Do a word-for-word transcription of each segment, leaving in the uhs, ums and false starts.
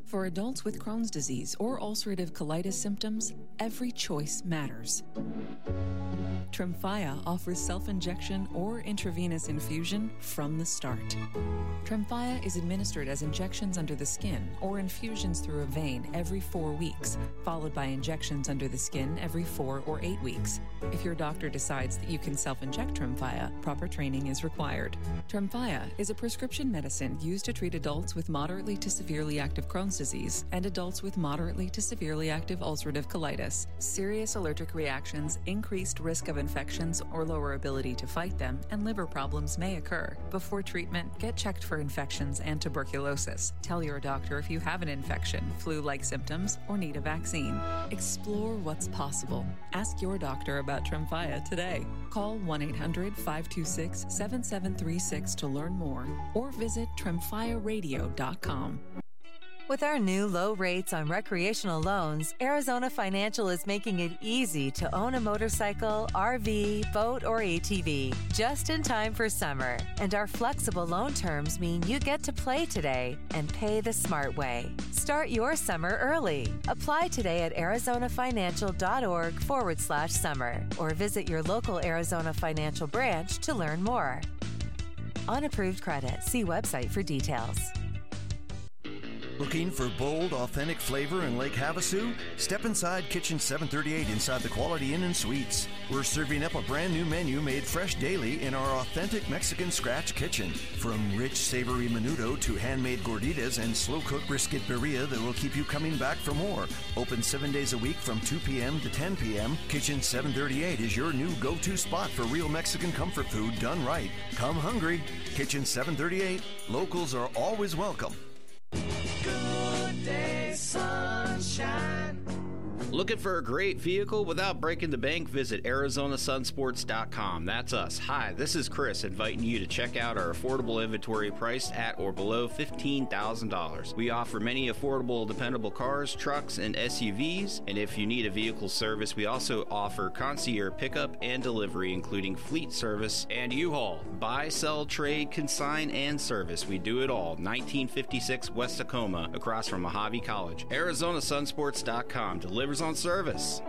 For adults with Crohn's disease or ulcerative colitis symptoms, every choice matters. Tremfya offers self-injection or intravenous infusion from the start. Tremfya is administered as injections under the skin or infusions through a vein every four weeks, followed by injections under the skin every four or eight weeks. If your doctor decides that you can self-inject Tremfya, proper training is required. Tremfya is a prescription medicine used to treat adults with moderately to severely active Crohn's disease and adults with moderately to severely active ulcerative colitis. Serious allergic reactions, increased risk of infections or lower ability to fight them, and liver problems may occur. Before treatment, get checked for infections and tuberculosis. Tell your doctor if you have an infection, flu-like symptoms, or need a vaccine. Explore what's possible. Ask your doctor about Tremfya today. Call one eight hundred five two six seven seven three six to learn more or visit tremfya radio dot com. With our new low rates on recreational loans, Arizona Financial is making it easy to own a motorcycle, R V, boat, or A T V just in time for summer. And our flexible loan terms mean you get to play today and pay the smart way. Start your summer early. Apply today at arizonafinancial.org forward slash summer or visit your local Arizona Financial branch to learn more. Unapproved credit. See website for details. Looking for bold, authentic flavor in Lake Havasu? Step inside Kitchen seven thirty-eight inside the Quality Inn and Suites. We're serving up a brand new menu made fresh daily in our authentic Mexican scratch kitchen. From rich, savory menudo to handmade gorditas and slow-cooked brisket birria that will keep you coming back for more. Open seven days a week from two p.m. to ten p.m., Kitchen seven thirty-eight is your new go-to spot for real Mexican comfort food done right. Come hungry. Kitchen seven thirty-eight. Locals are always welcome. Good day, sunshine. Looking for a great vehicle without breaking the bank? Visit Arizona Sun Sports dot com. That's us. Hi, this is Chris, inviting you to check out our affordable inventory priced at or below fifteen thousand dollars. We offer many affordable, dependable cars, trucks, and S U Vs. And if you need a vehicle service, we also offer concierge pickup and delivery, including fleet service and U-Haul. Buy, sell, trade, consign, and service. We do it all. nineteen fifty-six West Tacoma, across from Mojave College. Arizona Sun Sports dot com delivers on service.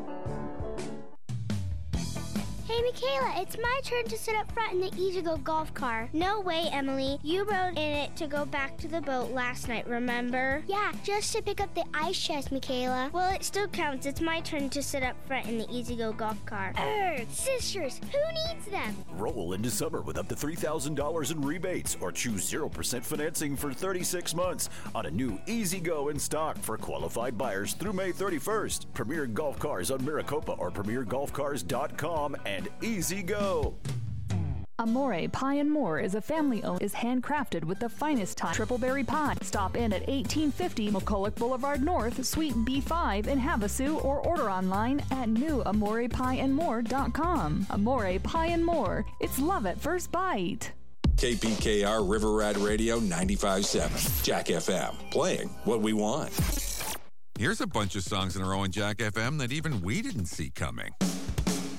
Hey, Michaela, it's my turn to sit up front in the E-Z-Go golf car. No way, Emily. You rode in it to go back to the boat last night, remember? Yeah, just to pick up the ice chest, Michaela. Well, it still counts. It's my turn to sit up front in the E-Z-Go golf car. Urgh, sisters, who needs them? Roll into summer with up to three thousand dollars in rebates or choose zero percent financing for thirty-six months on a new E-Z-Go in stock for qualified buyers through May thirty-first. Premier Golf Cars on Maricopa or premier golf cars dot com and E-Z-Go. Amore Pie and More is a family-owned, is handcrafted with the finest Thai triple berry pie. Stop in at eighteen fifty McCulloch Boulevard North, Suite B five in Havasu, or order online at new amore pie and more dot com. Amore Pie and More. It's love at first bite. K P K R River Rat Radio ninety-five point seven. Jack F M. Playing what we want. Here's a bunch of songs in a row on Jack F M that even we didn't see coming.